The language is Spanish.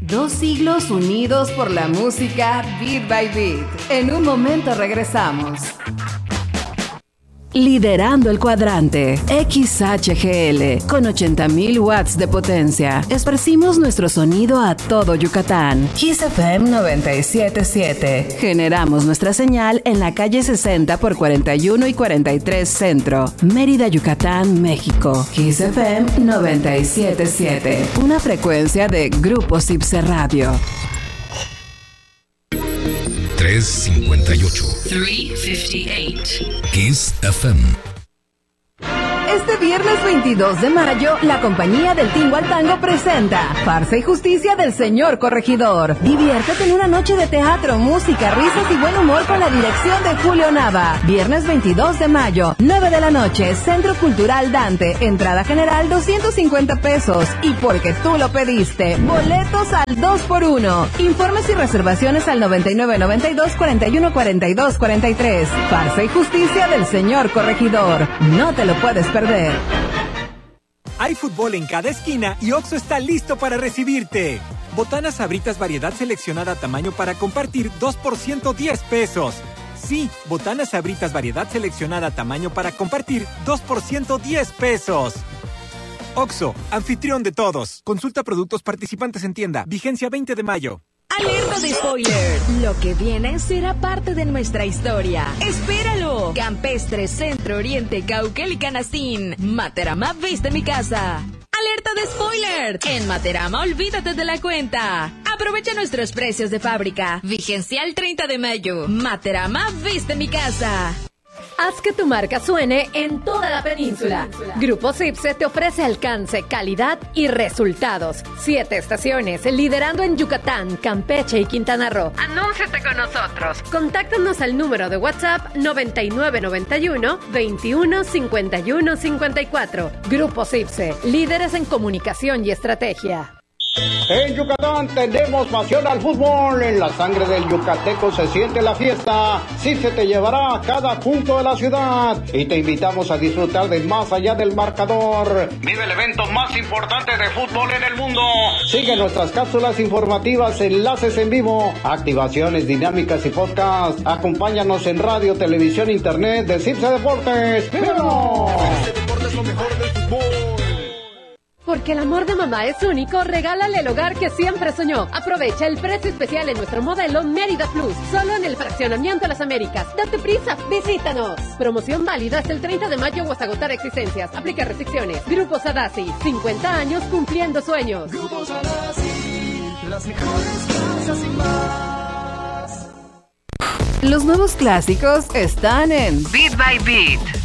2 siglos unidos por la música Beat by Beat. En un momento regresamos. Liderando el cuadrante, XHGL, con 80,000 watts de potencia. Esparcimos nuestro sonido a todo Yucatán. Kiss FM 97.7. Generamos nuestra señal en la calle 60 por 41 y 43 Centro, Mérida, Yucatán, México. Kiss FM 97.7. Una frecuencia de Grupo Cipse Radio. 358. 358. Kiss FM. Este viernes 22 de mayo, la compañía del Tingo al Tango presenta Farsa y Justicia del Señor Corregidor. Diviértete en una noche de teatro, música, risas y buen humor con la dirección de Julio Nava. Viernes 22 de mayo, 9 de la noche, Centro Cultural Dante. Entrada general 250 pesos. Y porque tú lo pediste, boletos al 2x1. Informes y reservaciones al 9992 41 42 43. Farsa y Justicia del Señor Corregidor. No te lo puedes perder. Hay fútbol en cada esquina y Oxxo está listo para recibirte. Botanas Sabritas variedad seleccionada tamaño para compartir 2 por 110 pesos. Sí, Botanas Sabritas variedad seleccionada tamaño para compartir 2 por 110 pesos. Oxxo, anfitrión de todos. Consulta productos participantes en tienda. Vigencia 20 de mayo. Alerta de spoiler. Lo que viene será parte de nuestra historia. ¡Espéralo! Campestre, Centro, Oriente, Cauquel y Canastín. Materama viste mi casa. ¡Alerta de spoiler! En Materama olvídate de la cuenta. Aprovecha nuestros precios de fábrica. Vigencia el 30 de mayo. Materama viste mi casa. Haz que tu marca suene en toda la península. Grupo Cipse te ofrece alcance, calidad y resultados. 7 estaciones, liderando en Yucatán, Campeche y Quintana Roo. Anúnciate con nosotros. Contáctanos al número de WhatsApp 9991 21 51 54. Grupo Cipse, líderes en comunicación y estrategia. En Yucatán tenemos pasión al fútbol. En la sangre del yucateco se siente la fiesta. Cipse te llevará a cada punto de la ciudad y te invitamos a disfrutar de más allá del marcador. Vive el evento más importante de fútbol en el mundo. Sigue nuestras cápsulas informativas, enlaces en vivo, activaciones dinámicas y podcast. Acompáñanos en radio, televisión, internet de Cipse Deportes. ¡Vívanos! Cipse Deportes, lo mejor del fútbol. Porque el amor de mamá es único, regálale el hogar que siempre soñó. Aprovecha el precio especial en nuestro modelo Mérida Plus, solo en el fraccionamiento Las Américas. Date prisa, visítanos. Promoción válida hasta el 30 de mayo o hasta agotar existencias. Aplica restricciones. Grupo Sadasi, 50 años cumpliendo sueños. Grupo Sadasi, las mejores casas y más. Los nuevos clásicos están en Beat by Beat.